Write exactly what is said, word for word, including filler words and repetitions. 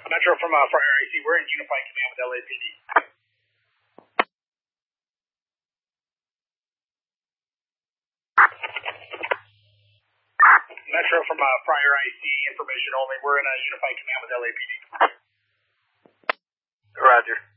Metro from uh, Friar I C. We're in unified command with L A P D. Metro from uh, Friar I C. Information only. We're in a unified command with L A P D. Roger.